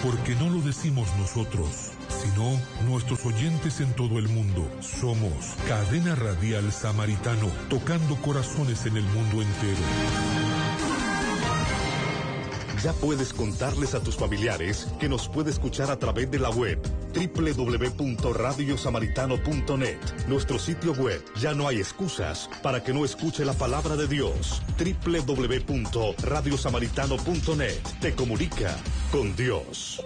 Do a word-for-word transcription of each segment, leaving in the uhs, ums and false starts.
Porque no lo decimos nosotros, sino nuestros oyentes en todo el mundo. Somos Cadena Radial Samaritano, tocando corazones en el mundo entero. Ya puedes contarles a tus familiares que nos puede escuchar a través de la web doble u doble u doble u punto radio samaritano punto net. Nuestro sitio web. Ya no hay excusas para que no escuche la palabra de Dios. doble u doble u doble u punto radio samaritano punto net. Te comunica con Dios.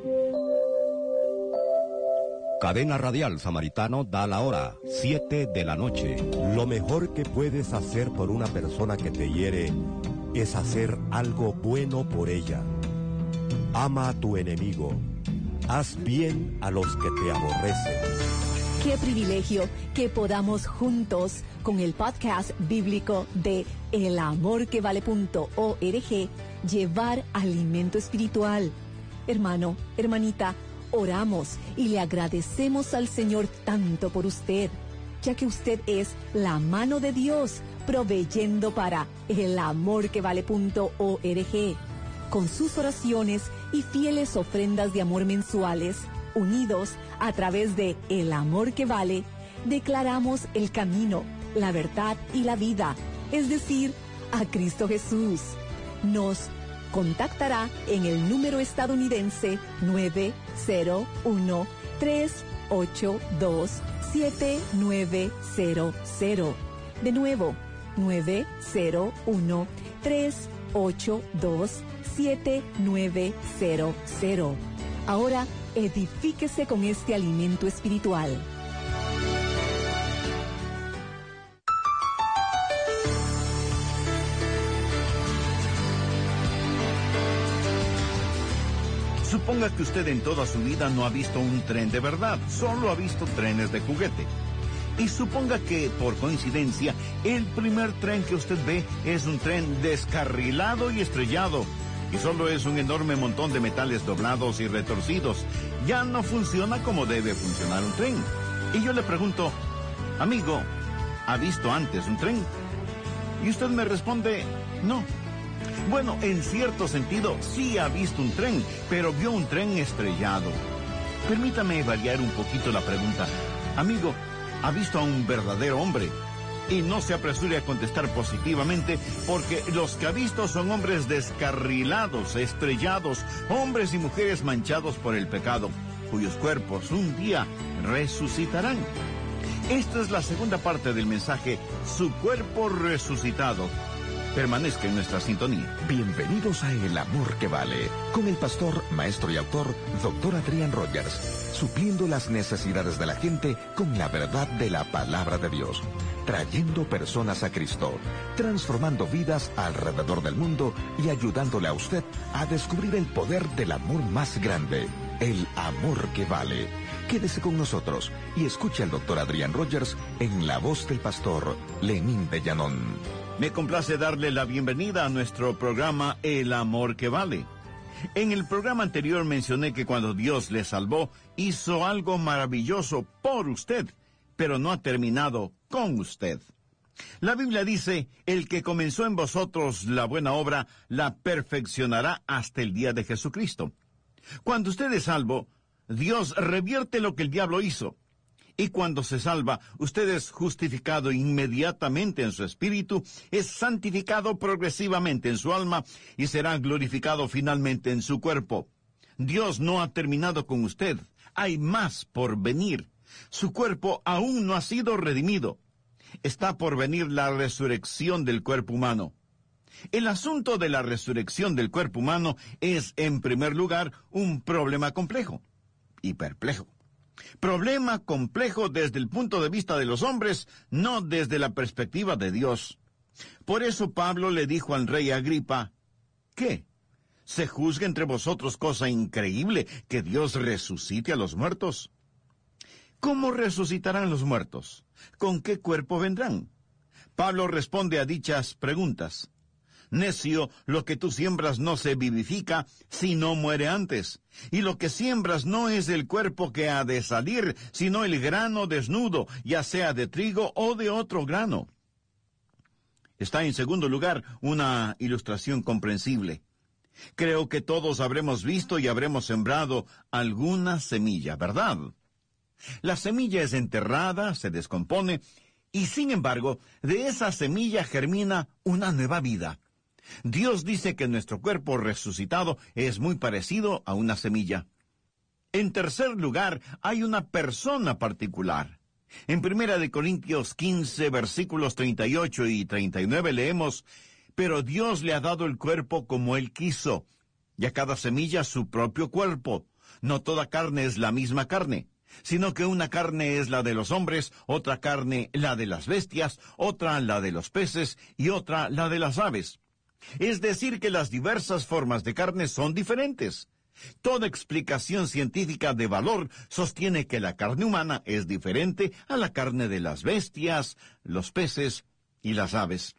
Cadena Radial Samaritano da la hora, siete de la noche. Lo mejor que puedes hacer por una persona que te hiere es hacer algo bueno por ella. Ama a tu enemigo. Haz bien a los que te aborrecen. Qué privilegio que podamos juntos con el podcast bíblico de el amor que vale punto org llevar alimento espiritual. Hermano, hermanita, oramos y le agradecemos al Señor tanto por usted, ya que usted es la mano de Dios proveyendo para el amor que vale punto org. Con sus oraciones y fieles ofrendas de amor mensuales, unidos a través de El Amor que Vale, declaramos el camino, la verdad y la vida, es decir, a Cristo Jesús. Nos contactará en el número estadounidense nueve cero uno, tres ocho dos, siete nueve cero cero. De nuevo, nueve cero uno, tres ocho dos, siete nueve cero cero. Ahora, edifíquese con este alimento espiritual. Suponga que usted en toda su vida no ha visto un tren de verdad, solo ha visto trenes de juguete. Y suponga que, por coincidencia, el primer tren que usted ve es un tren descarrilado y estrellado, y solo es un enorme montón de metales doblados y retorcidos. Ya no funciona como debe funcionar un tren. Y yo le pregunto, amigo, ¿ha visto antes un tren? Y usted me responde, no. Bueno, en cierto sentido, sí ha visto un tren, pero vio un tren estrellado. Permítame variar un poquito la pregunta. Amigo, ¿ha visto a un verdadero hombre? Y no se apresure a contestar positivamente, porque los que ha visto son hombres descarrilados, estrellados, hombres y mujeres manchados por el pecado, cuyos cuerpos un día resucitarán. Esta es la segunda parte del mensaje, su cuerpo resucitado. Permanezca en nuestra sintonía. Bienvenidos a El Amor que Vale, con el pastor, maestro y autor, doctor Adrián Rogers, supliendo las necesidades de la gente con la verdad de la palabra de Dios, trayendo personas a Cristo, transformando vidas alrededor del mundo y ayudándole a usted a descubrir el poder del amor más grande, el amor que vale. Quédese con nosotros y escuche al doctor Adrián Rogers en la voz del pastor Lenín de Llanón. Me complace darle la bienvenida a nuestro programa El Amor que Vale. En el programa anterior mencioné que cuando Dios le salvó, hizo algo maravilloso por usted, pero no ha terminado con usted. La Biblia dice, el que comenzó en vosotros la buena obra, la perfeccionará hasta el día de Jesucristo. Cuando usted es salvo, Dios revierte lo que el diablo hizo. Y cuando se salva, usted es justificado inmediatamente en su espíritu, es santificado progresivamente en su alma y será glorificado finalmente en su cuerpo. Dios no ha terminado con usted, hay más por venir. Su cuerpo aún no ha sido redimido. Está por venir la resurrección del cuerpo humano. El asunto de la resurrección del cuerpo humano es, en primer lugar, un problema complejo y perplejo. Problema complejo desde el punto de vista de los hombres, no desde la perspectiva de Dios. Por eso Pablo le dijo al rey Agripa, ¿qué? ¿Se juzga entre vosotros cosa increíble que Dios resucite a los muertos? ¿Cómo resucitarán los muertos? ¿Con qué cuerpo vendrán? Pablo responde a dichas preguntas. Necio, lo que tú siembras no se vivifica si no muere antes. Y lo que siembras no es el cuerpo que ha de salir, sino el grano desnudo, ya sea de trigo o de otro grano. Está en segundo lugar una ilustración comprensible. Creo que todos habremos visto y habremos sembrado alguna semilla, ¿verdad? La semilla es enterrada, se descompone, y sin embargo, de esa semilla germina una nueva vida. Dios dice que nuestro cuerpo resucitado es muy parecido a una semilla. En tercer lugar, hay una persona particular. En Primera de Corintios quince, versículos treinta y ocho y treinta y nueve leemos: «Pero Dios le ha dado el cuerpo como Él quiso, y a cada semilla su propio cuerpo. No toda carne es la misma carne, sino que una carne es la de los hombres, otra carne la de las bestias, otra la de los peces y otra la de las aves. Es decir, que las diversas formas de carne son diferentes. Toda explicación científica de valor sostiene que la carne humana es diferente a la carne de las bestias, los peces y las aves».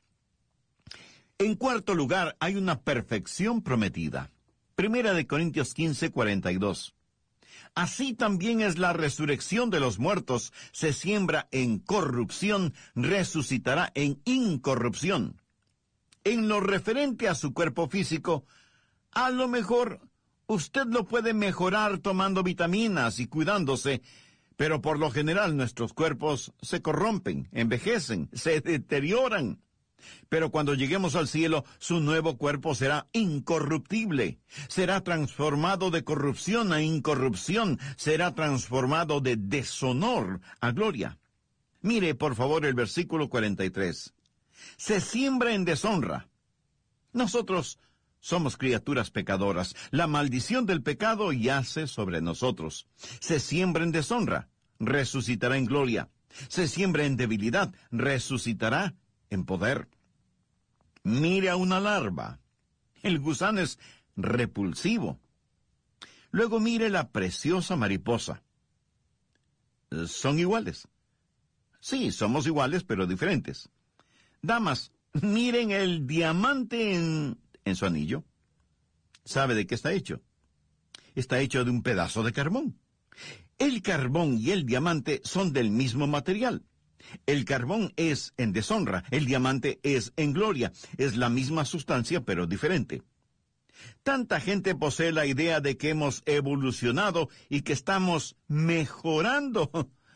En cuarto lugar, hay una perfección prometida. Primera de Corintios quince, cuarenta y dos. «Así también es la resurrección de los muertos. Se siembra en corrupción, resucitará en incorrupción». En lo referente a su cuerpo físico, a lo mejor usted lo puede mejorar tomando vitaminas y cuidándose, pero por lo general nuestros cuerpos se corrompen, envejecen, se deterioran. Pero cuando lleguemos al cielo, su nuevo cuerpo será incorruptible. Será transformado de corrupción a incorrupción. Será transformado de deshonor a gloria. Mire, por favor, el versículo cuarenta y tres. Se siembra en deshonra. Nosotros somos criaturas pecadoras. La maldición del pecado yace sobre nosotros. Se siembra en deshonra, resucitará en gloria. Se siembra en debilidad, resucitará en poder. Mire a una larva. El gusano es repulsivo. Luego mire la preciosa mariposa. ¿Son iguales? Sí, somos iguales, pero diferentes. Damas, miren el diamante en, en su anillo. ¿Sabe de qué está hecho? Está hecho de un pedazo de carbón. El carbón y el diamante son del mismo material. El carbón es en deshonra, el diamante es en gloria. Es la misma sustancia, pero diferente. Tanta gente posee la idea de que hemos evolucionado y que estamos mejorando.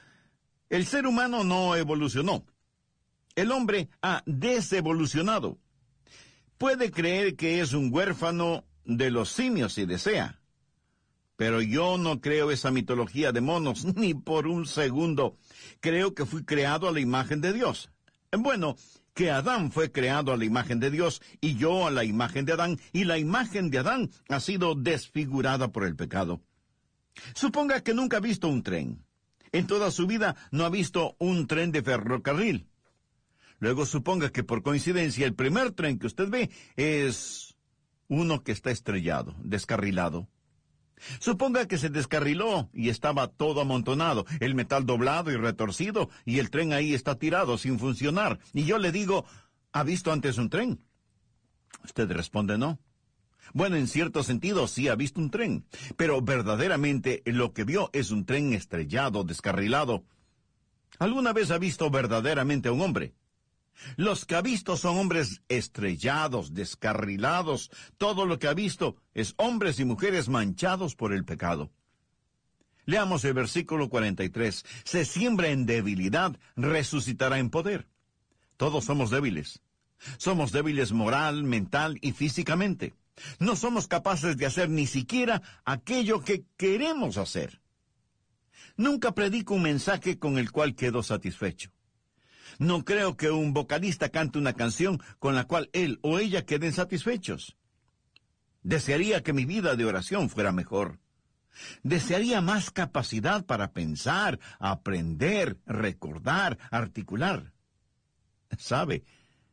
El ser humano no evolucionó. El hombre ha desevolucionado. Puede creer que es un huérfano de los simios si desea. Pero yo no creo esa mitología de monos, ni por un segundo. Creo que fui creado a la imagen de Dios. Bueno, que Adán fue creado a la imagen de Dios, y yo a la imagen de Adán, y la imagen de Adán ha sido desfigurada por el pecado. Suponga que nunca ha visto un tren. En toda su vida no ha visto un tren de ferrocarril. Luego suponga que por coincidencia el primer tren que usted ve es uno que está estrellado, descarrilado. Suponga que se descarriló y estaba todo amontonado, el metal doblado y retorcido, y el tren ahí está tirado sin funcionar. Y yo le digo, ¿ha visto antes un tren? Usted responde no. Bueno, en cierto sentido sí ha visto un tren, pero verdaderamente lo que vio es un tren estrellado, descarrilado. ¿Alguna vez ha visto verdaderamente a un hombre? Los que ha visto son hombres estrellados, descarrilados. Todo lo que ha visto es hombres y mujeres manchados por el pecado. Leamos el versículo cuarenta y tres. Se siembra en debilidad, resucitará en poder. Todos somos débiles. Somos débiles moral, mental y físicamente. No somos capaces de hacer ni siquiera aquello que queremos hacer. Nunca predico un mensaje con el cual quedo satisfecho. No creo que un vocalista cante una canción con la cual él o ella queden satisfechos. Desearía que mi vida de oración fuera mejor. Desearía más capacidad para pensar, aprender, recordar, articular. ¿Sabe?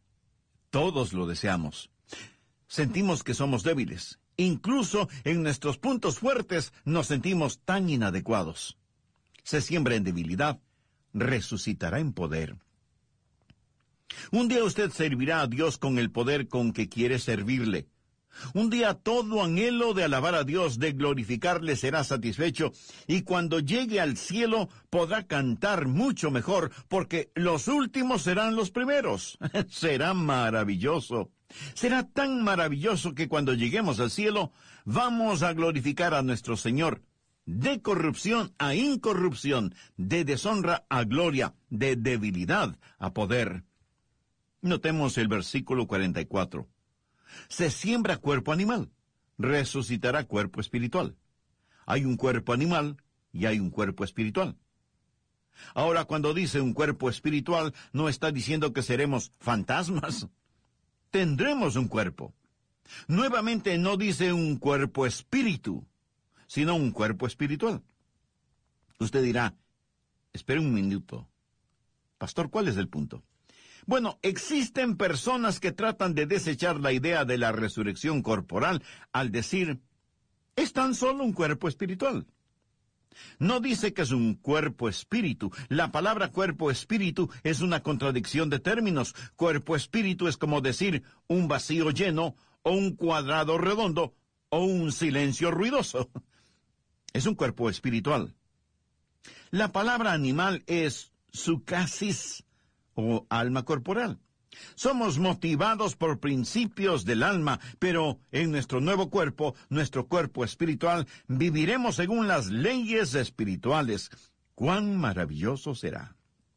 Todos lo deseamos. Sentimos que somos débiles. Incluso en nuestros puntos fuertes nos sentimos tan inadecuados. Se siembra en debilidad, resucitará en poder. Un día usted servirá a Dios con el poder con que quiere servirle. Un día todo anhelo de alabar a Dios, de glorificarle, será satisfecho, y cuando llegue al cielo podrá cantar mucho mejor, porque los últimos serán los primeros. Será maravilloso. Será tan maravilloso que cuando lleguemos al cielo vamos a glorificar a nuestro Señor, de corrupción a incorrupción, de deshonra a gloria, de debilidad a poder. Notemos el versículo cuarenta y cuatro. Se siembra cuerpo animal, resucitará cuerpo espiritual. Hay un cuerpo animal y hay un cuerpo espiritual. Ahora, cuando dice un cuerpo espiritual, no está diciendo que seremos fantasmas. Tendremos un cuerpo. Nuevamente no dice un cuerpo espíritu, sino un cuerpo espiritual. Usted dirá, espere un minuto. Pastor, ¿cuál es el punto? Bueno, existen personas que tratan de desechar la idea de la resurrección corporal al decir, es tan solo un cuerpo espiritual. No dice que es un cuerpo espíritu. La palabra cuerpo espíritu es una contradicción de términos. Cuerpo espíritu es como decir un vacío lleno, o un cuadrado redondo, o un silencio ruidoso. Es un cuerpo espiritual. La palabra animal es sucasis, o alma corporal. Somos motivados por principios del alma, pero en nuestro nuevo cuerpo, nuestro cuerpo espiritual, viviremos según las leyes espirituales. ¡Cuán maravilloso será!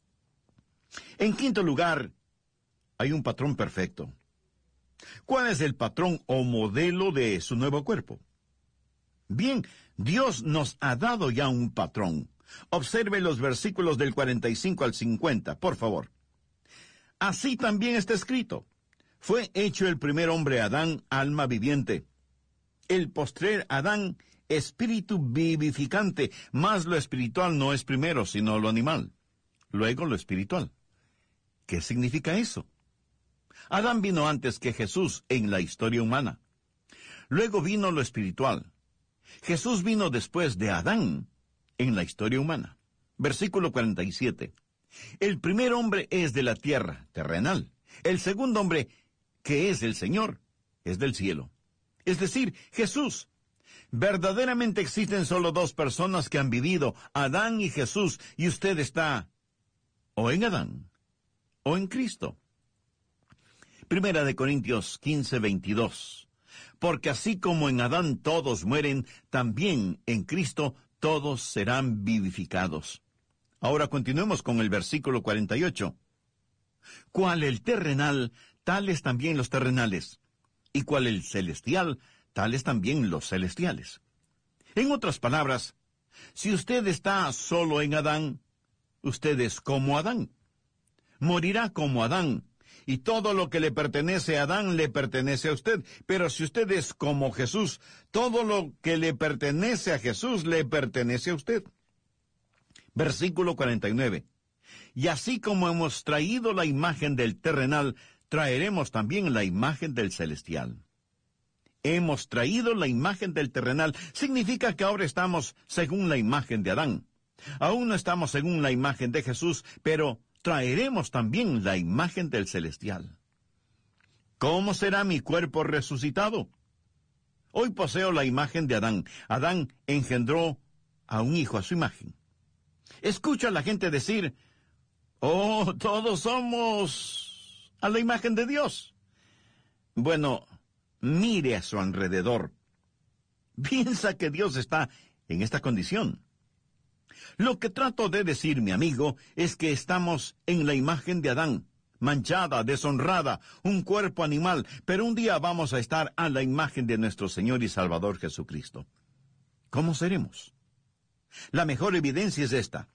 En quinto lugar, hay un patrón perfecto. ¿Cuál es el patrón o modelo de su nuevo cuerpo? Bien, Dios nos ha dado ya un patrón. Observe los versículos del cuarenta y cinco al cincuenta, por favor. Así también está escrito. Fue hecho el primer hombre Adán, alma viviente. El postrer Adán, espíritu vivificante, mas lo espiritual no es primero, sino lo animal. Luego lo espiritual. ¿Qué significa eso? Adán vino antes que Jesús en la historia humana. Luego vino lo espiritual. Jesús vino después de Adán en la historia humana. Versículo cuarenta y siete. El primer hombre es de la tierra, terrenal. El segundo hombre, que es el Señor, es del cielo. Es decir, Jesús. Verdaderamente existen solo dos personas que han vivido, Adán y Jesús, y usted está o en Adán o en Cristo. Primera de Corintios quince, veintidós. Porque así como en Adán todos mueren, también en Cristo todos serán vivificados. Ahora continuemos con el versículo cuarenta y ocho. Cual el terrenal, tales también los terrenales, y cual el celestial, tales también los celestiales. En otras palabras, si usted está solo en Adán, usted es como Adán. Morirá como Adán, y todo lo que le pertenece a Adán le pertenece a usted. Pero si usted es como Jesús, todo lo que le pertenece a Jesús le pertenece a usted. Versículo cuarenta y nueve. Y así como hemos traído la imagen del terrenal, traeremos también la imagen del celestial. Hemos traído la imagen del terrenal. Significa que ahora estamos según la imagen de Adán. Aún no estamos según la imagen de Jesús, pero traeremos también la imagen del celestial. ¿Cómo será mi cuerpo resucitado? Hoy poseo la imagen de Adán. Adán engendró a un hijo a su imagen. Escucho a la gente decir, oh, todos somos a la imagen de Dios. Bueno, mire a su alrededor. Piensa que Dios está en esta condición. Lo que trato de decir, mi amigo, es que estamos en la imagen de Adán, manchada, deshonrada, un cuerpo animal, pero un día vamos a estar a la imagen de nuestro Señor y Salvador Jesucristo. ¿Cómo seremos? La mejor evidencia es esta.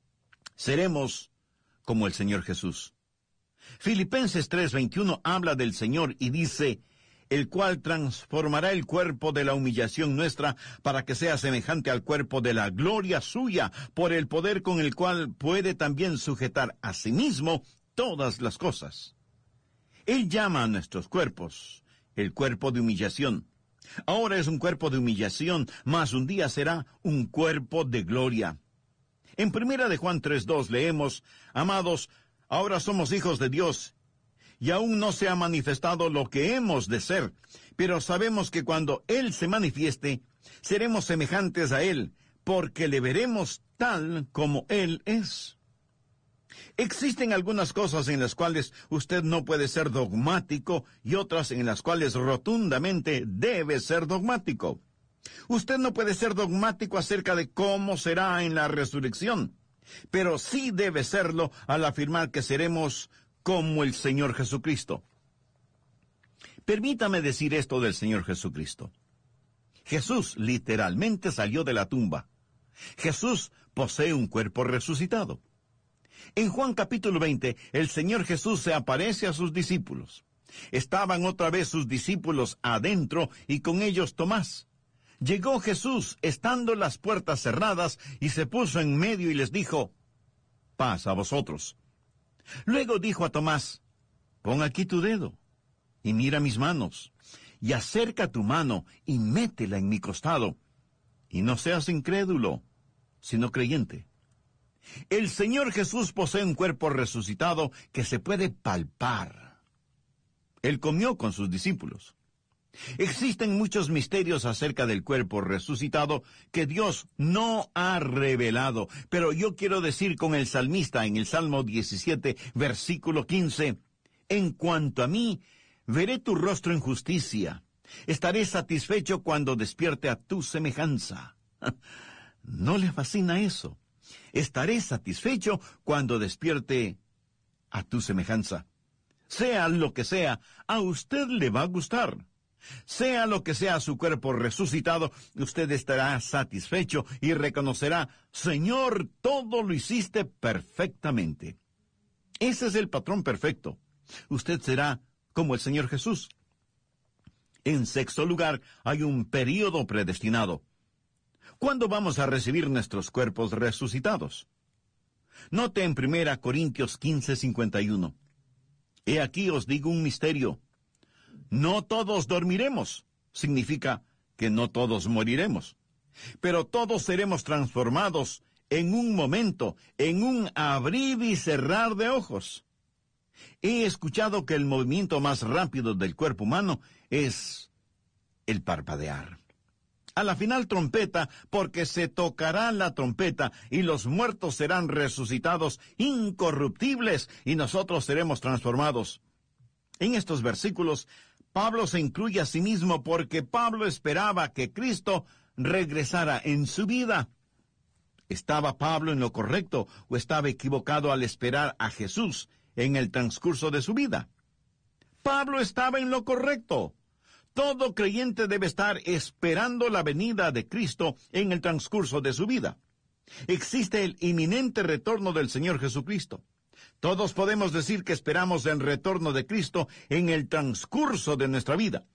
Seremos como el Señor Jesús. Filipenses tres veintiuno habla del Señor y dice, el cual transformará el cuerpo de la humillación nuestra para que sea semejante al cuerpo de la gloria suya, por el poder con el cual puede también sujetar a sí mismo todas las cosas. Él llama a nuestros cuerpos el cuerpo de humillación. Ahora es un cuerpo de humillación, mas un día será un cuerpo de gloria. En primera de Juan tres dos leemos, amados, ahora somos hijos de Dios, y aún no se ha manifestado lo que hemos de ser, pero sabemos que cuando Él se manifieste, seremos semejantes a Él, porque le veremos tal como Él es. Existen algunas cosas en las cuales usted no puede ser dogmático y otras en las cuales rotundamente debe ser dogmático. Usted no puede ser dogmático acerca de cómo será en la resurrección, pero sí debe serlo al afirmar que seremos como el Señor Jesucristo. Permítame decir esto del Señor Jesucristo. Jesús literalmente salió de la tumba. Jesús posee un cuerpo resucitado. En Juan capítulo veinte, el Señor Jesús se aparece a sus discípulos. Estaban otra vez sus discípulos adentro y con ellos Tomás. Llegó Jesús, estando las puertas cerradas, y se puso en medio y les dijo, paz a vosotros. Luego dijo a Tomás, pon aquí tu dedo, y mira mis manos, y acerca tu mano, y métela en mi costado, y no seas incrédulo, sino creyente. El Señor Jesús posee un cuerpo resucitado que se puede palpar. Él comió con sus discípulos. Existen muchos misterios acerca del cuerpo resucitado que Dios no ha revelado, pero yo quiero decir con el salmista en el Salmo diecisiete, versículo quince, en cuanto a mí, veré tu rostro en justicia, estaré satisfecho cuando despierte a tu semejanza. ¿No le fascina eso? Estaré satisfecho cuando despierte a tu semejanza. Sea lo que sea, a usted le va a gustar. Sea lo que sea su cuerpo resucitado, usted estará satisfecho y reconocerá, Señor, todo lo hiciste perfectamente. Ese es el patrón perfecto. Usted será como el Señor Jesús. En sexto lugar, hay un período predestinado. ¿Cuándo vamos a recibir nuestros cuerpos resucitados? Note en primera Corintios quince, cincuenta y uno. He aquí os digo un misterio. No todos dormiremos, significa que no todos moriremos, pero todos seremos transformados en un momento, en un abrir y cerrar de ojos. He escuchado que el movimiento más rápido del cuerpo humano es el parpadear. A la final trompeta, porque se tocará la trompeta y los muertos serán resucitados incorruptibles y nosotros seremos transformados. En estos versículos, Pablo se incluye a sí mismo porque Pablo esperaba que Cristo regresara en su vida. ¿Estaba Pablo en lo correcto o estaba equivocado al esperar a Jesús en el transcurso de su vida? Pablo estaba en lo correcto. Todo creyente debe estar esperando la venida de Cristo en el transcurso de su vida. Existe el inminente retorno del Señor Jesucristo. Todos podemos decir que esperamos el retorno de Cristo en el transcurso de nuestra vida.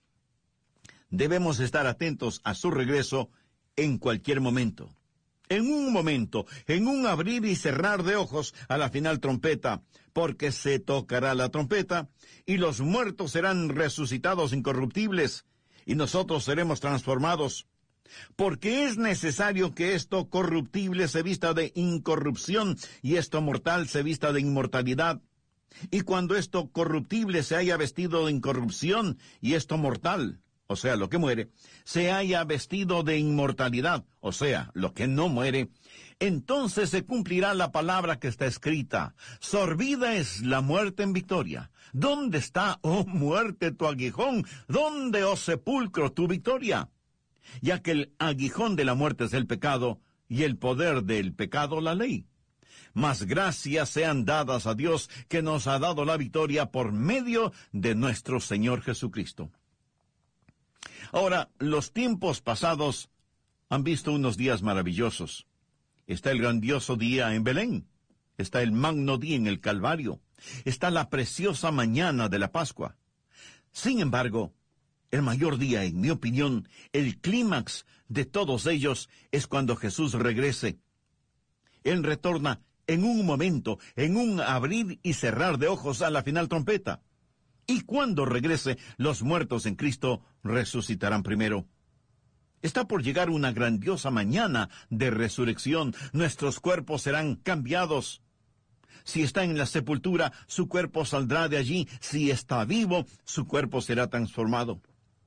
Debemos estar atentos a su regreso en cualquier momento. En un momento, en un abrir y cerrar de ojos a la final trompeta, porque se tocará la trompeta, y los muertos serán resucitados incorruptibles, y nosotros seremos transformados. Porque es necesario que esto corruptible se vista de incorrupción y esto mortal se vista de inmortalidad. Y cuando esto corruptible se haya vestido de incorrupción y esto mortal, o sea, lo que muere, se haya vestido de inmortalidad, o sea, lo que no muere, entonces se cumplirá la palabra que está escrita. Sorbida es la muerte en victoria. ¿Dónde está, oh muerte, tu aguijón? ¿Dónde, oh sepulcro, tu victoria? Ya que el aguijón de la muerte es el pecado, y el poder del pecado la ley. Mas gracias sean dadas a Dios, que nos ha dado la victoria por medio de nuestro Señor Jesucristo. Ahora, los tiempos pasados han visto unos días maravillosos. Está el grandioso día en Belén, está el magno día en el Calvario, está la preciosa mañana de la Pascua. Sin embargo, el mayor día, en mi opinión, el clímax de todos ellos es cuando Jesús regrese. Él retorna en un momento, en un abrir y cerrar de ojos a la final trompeta. Y cuando regrese, los muertos en Cristo resucitarán primero. Está por llegar una grandiosa mañana de resurrección. Nuestros cuerpos serán cambiados. Si está en la sepultura, su cuerpo saldrá de allí. Si está vivo, su cuerpo será transformado.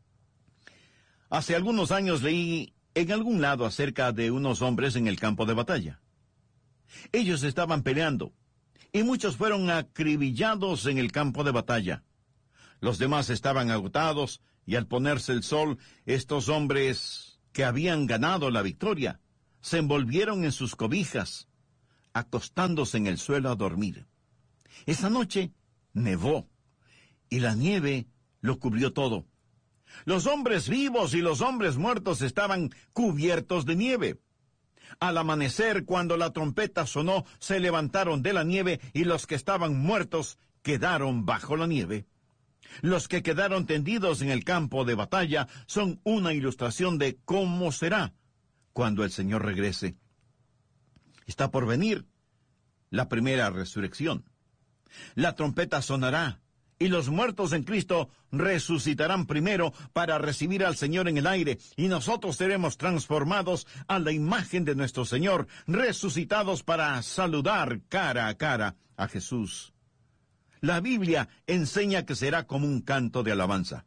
Hace algunos años leí en algún lado acerca de unos hombres en el campo de batalla. Ellos estaban peleando, y muchos fueron acribillados en el campo de batalla. Los demás estaban agotados, y al ponerse el sol, estos hombres que habían ganado la victoria se envolvieron en sus cobijas, acostándose en el suelo a dormir. Esa noche nevó, y la nieve lo cubrió todo. Los hombres vivos y los hombres muertos estaban cubiertos de nieve. Al amanecer, cuando la trompeta sonó, se levantaron de la nieve, y los que estaban muertos quedaron bajo la nieve. Los que quedaron tendidos en el campo de batalla son una ilustración de cómo será cuando el Señor regrese. Está por venir la primera resurrección. La trompeta sonará, y los muertos en Cristo resucitarán primero para recibir al Señor en el aire, y nosotros seremos transformados a la imagen de nuestro Señor, resucitados para saludar cara a cara a Jesús. La Biblia enseña que será como un canto de alabanza.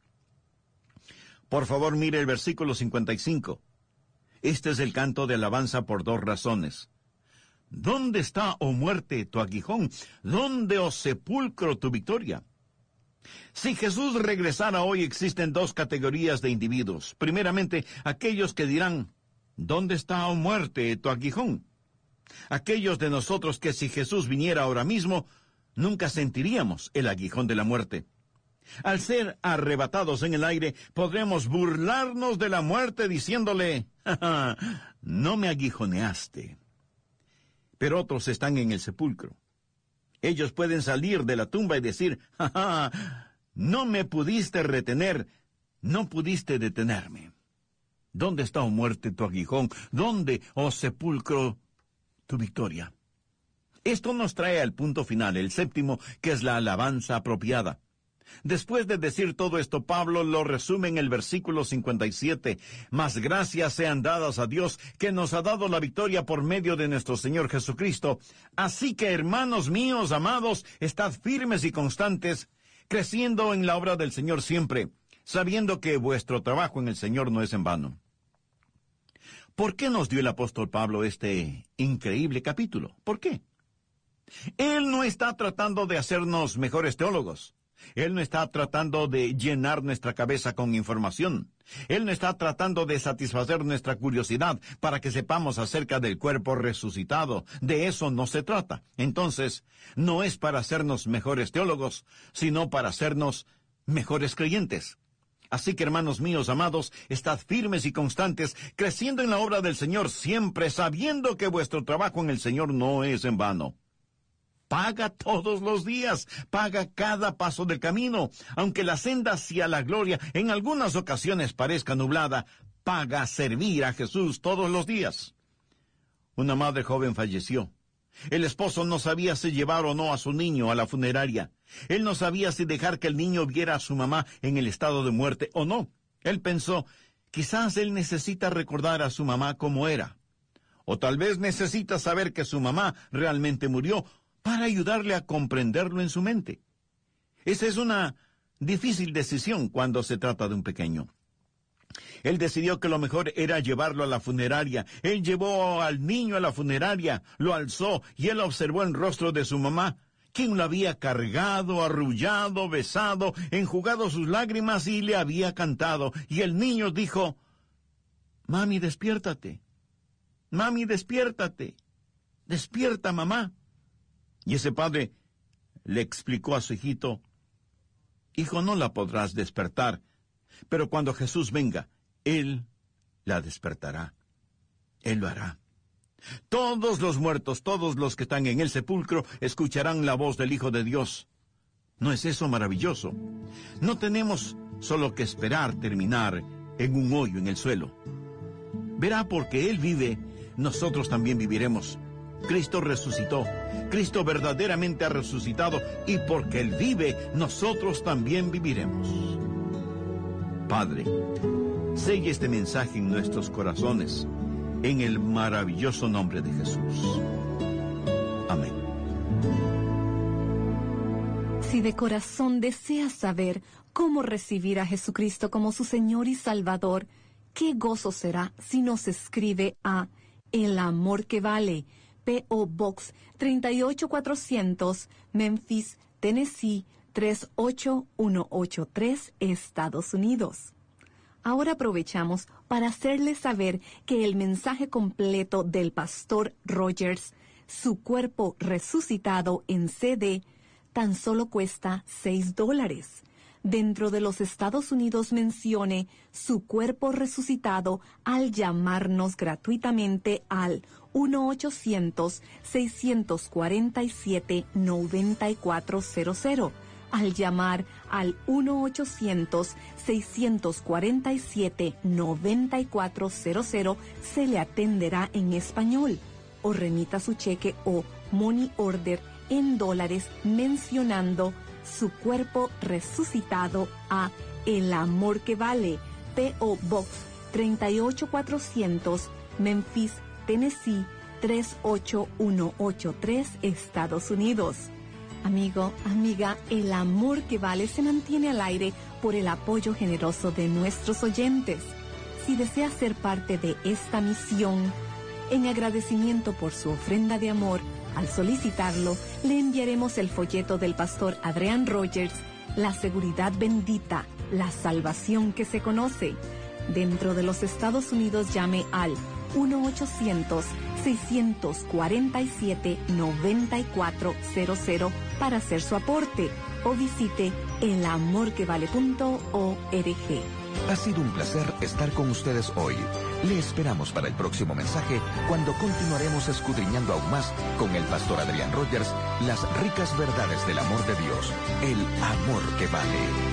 Por favor, mire el versículo cincuenta y cinco. Este es el canto de alabanza por dos razones. ¿Dónde está, oh muerte, tu aguijón? ¿Dónde, oh sepulcro, tu victoria? Si Jesús regresara hoy, existen dos categorías de individuos. Primeramente, aquellos que dirán, ¿dónde está, oh muerte, tu aguijón? Aquellos de nosotros que si Jesús viniera ahora mismo, nunca sentiríamos el aguijón de la muerte. Al ser arrebatados en el aire, podremos burlarnos de la muerte diciéndole, ¡ja, ja! No me aguijoneaste. Pero otros están en el sepulcro. Ellos pueden salir de la tumba y decir, ¡ja, ja! No me pudiste retener, no pudiste detenerme. ¿Dónde está, oh muerte, tu aguijón? ¿Dónde, oh sepulcro, tu victoria? Esto nos trae al punto final, el séptimo, que es la alabanza apropiada. Después de decir todo esto, Pablo lo resume en el versículo cincuenta y siete. Mas gracias sean dadas a Dios, que nos ha dado la victoria por medio de nuestro Señor Jesucristo. Así que, hermanos míos, amados, estad firmes y constantes, creciendo en la obra del Señor siempre, sabiendo que vuestro trabajo en el Señor no es en vano. ¿Por qué nos dio el apóstol Pablo este increíble capítulo? ¿Por qué? Él no está tratando de hacernos mejores teólogos. Él no está tratando de llenar nuestra cabeza con información. Él no está tratando de satisfacer nuestra curiosidad para que sepamos acerca del cuerpo resucitado. De eso no se trata. Entonces, no es para hacernos mejores teólogos, sino para hacernos mejores creyentes. Así que, hermanos míos amados, estad firmes y constantes, creciendo en la obra del Señor siempre, sabiendo que vuestro trabajo en el Señor no es en vano. Paga todos los días, paga cada paso del camino. Aunque la senda hacia la gloria en algunas ocasiones parezca nublada, paga servir a Jesús todos los días. Una madre joven falleció. El esposo no sabía si llevar o no a su niño a la funeraria. Él no sabía si dejar que el niño viera a su mamá en el estado de muerte o no. Él pensó, quizás él necesita recordar a su mamá como era. O tal vez necesita saber que su mamá realmente murió, para ayudarle a comprenderlo en su mente. Esa es una difícil decisión cuando se trata de un pequeño. Él decidió que lo mejor era llevarlo a la funeraria. Él llevó al niño a la funeraria, lo alzó y él observó el rostro de su mamá, quien lo había cargado, arrullado, besado, enjugado sus lágrimas y le había cantado. Y el niño dijo, «Mami, despiértate. Mami, despiértate. Despierta, mamá». Y ese padre le explicó a su hijito, «Hijo, no la podrás despertar, pero cuando Jesús venga, Él la despertará. Él lo hará. Todos los muertos, todos los que están en el sepulcro, escucharán la voz del Hijo de Dios. ¿No es eso maravilloso? No tenemos solo que esperar terminar en un hoyo en el suelo. Verá, porque Él vive, nosotros también viviremos. Cristo resucitó. Cristo verdaderamente ha resucitado, y porque Él vive, nosotros también viviremos. Padre, sella este mensaje en nuestros corazones, en el maravilloso nombre de Jesús. Amén. Si de corazón deseas saber cómo recibir a Jesucristo como su Señor y Salvador, qué gozo será si nos escribe a El Amor que Vale, P O Box tres ocho cuatrocientos, Memphis, Tennessee tres ocho uno ocho tres, Estados Unidos. Ahora aprovechamos para hacerles saber que el mensaje completo del Pastor Rogers, Su Cuerpo Resucitado en C D, tan solo cuesta seis dólares. Dentro de los Estados Unidos mencione Su Cuerpo Resucitado al llamarnos gratuitamente al uno ochocientos, seiscientos cuarenta y siete, noventa y cuatro cero cero. Al llamar al uno ochocientos, seiscientos cuarenta y siete, noventa y cuatro cero cero se le atenderá en español, o remita su cheque o money order en dólares mencionando Su Cuerpo Resucitado a El Amor que Vale, P O Box tres ocho cuatrocientos, Memphis, Tennessee tres ocho uno ocho tres, Estados Unidos. Amigo, amiga, El Amor que Vale se mantiene al aire por el apoyo generoso de nuestros oyentes. Si desea ser parte de esta misión, en agradecimiento por su ofrenda de amor, al solicitarlo, le enviaremos el folleto del pastor Adrian Rogers, La Seguridad Bendita, la salvación que se conoce. Dentro de los Estados Unidos llame al uno ochocientos, seiscientos cuarenta y siete, noventa y cuatro cero cero para hacer su aporte o visite el amor que vale punto org. Ha sido un placer estar con ustedes hoy. Le esperamos para el próximo mensaje cuando continuaremos escudriñando aún más con el pastor Adrian Rogers las ricas verdades del amor de Dios, el amor que vale.